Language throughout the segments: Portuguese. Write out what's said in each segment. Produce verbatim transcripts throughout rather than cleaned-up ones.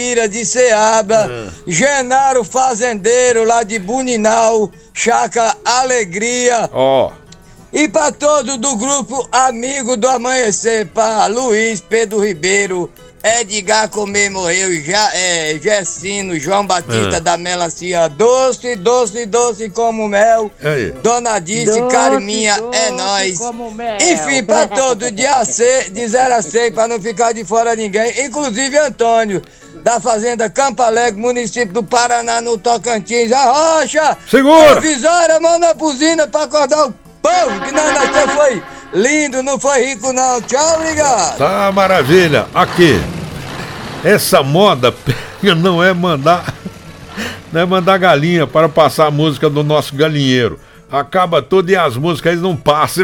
de Ceabra, ah. Genaro Fazendeiro lá de Buninal, Chácara Alegria. Ó. Oh. E pra todos do grupo Amigo do Amanhecer, pra Luiz, Pedro Ribeiro, Edgar Comer morreu, Já, é, Gessino, João Batista ah. da Melancia, doce, doce, doce como mel. Aí. Dona Dice, Cariminha, é nóis. Enfim, pra todo dia C, de zero a seis, pra não ficar de fora ninguém, inclusive Antônio, da Fazenda Campo Alegre, município do Paraná, no Tocantins. A Rocha! Segura! Avisora, mão na buzina pra acordar o povo, que nós nasceu foi lindo, não foi rico não. Tchau, obrigado. Tá, maravilha. Aqui, essa moda não é mandar, não é mandar galinha para passar a música do nosso galinheiro. Acaba tudo e as músicas eles não passam.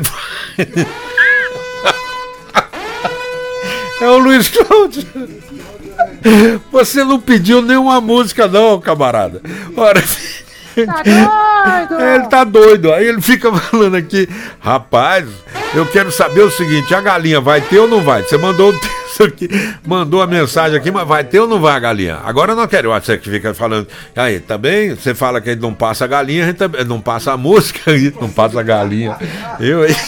É o Luiz Cláudio. Você não pediu nenhuma música não, camarada. Ora... Tá doido! Ele tá doido. Aí ele fica falando aqui, rapaz, eu quero saber o seguinte, a galinha vai ter ou não vai? Você mandou um texto aqui, mandou a mensagem aqui, mas vai ter ou não vai a galinha? Agora eu não quero, você que fica falando, aí, também, você fala que ele não passa a galinha, a gente também, não passa a música, a gente não passa a galinha. Eu aí...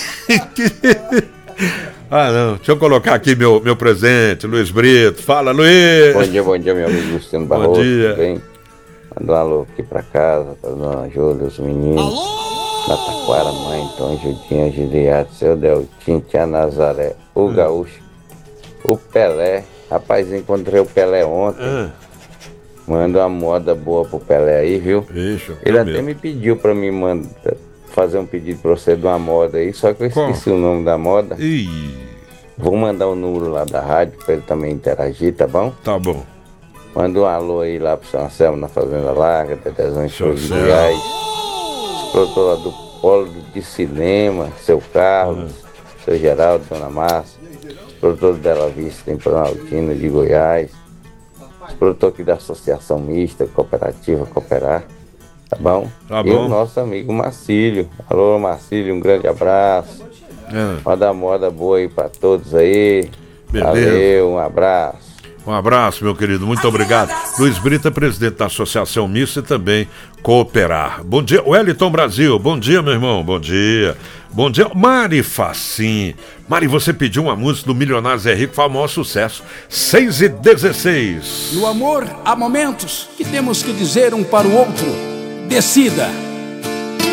Ah, não, deixa eu colocar aqui meu, meu presente, Luiz Brito. Fala, Luiz! Bom dia, bom dia, meu amigo Luciano Barroso. Bom dia. Tudo bem? Manda um alô aqui pra casa, pra Dona Júlia, os meninos. Alô! Na Taquara, mãe, Tom, Judinha, Giliato, seu Deltim, Tia Nazaré, o hum. Gaúcho, o Pelé. Rapaz, encontrei o Pelé ontem. Hum. Manda uma moda boa pro Pelé aí, viu? Ixi, Ele até mesmo. me pediu pra mim mandar, fazer um pedido pra você de uma moda aí, só que eu esqueci Como? o nome da moda. Ih. Vou mandar o número lá da rádio pra ele também interagir, tá bom? Tá bom. Manda um alô aí lá pro São Anselmo, na Fazenda Larga, Tetezão de Goiás, os produtores lá do Polo de Cinema, seu Carlos, ah. seu Geraldo, Dona Márcia, os produtores Bela Vista, em Planaltina de Goiás, os produtores aqui da Associação Mista, Cooperativa Cooperar, tá bom? Tá e bom. o nosso amigo Marcílio. Alô, Marcílio, um grande abraço. Ah. Manda moda boa aí pra todos aí. Beleza. Valeu, um abraço. Um abraço, meu querido, muito obrigado. Luiz Brito, presidente da Associação Mista e também Cooperar. Bom dia, Wellington Brasil, bom dia, meu irmão, bom dia. Bom dia, Mari Facim. Mari, você pediu uma música do Milionário Zé Rico, foi o maior sucesso, seis e dezesseis. No amor, há momentos que temos que dizer um para o outro, decida.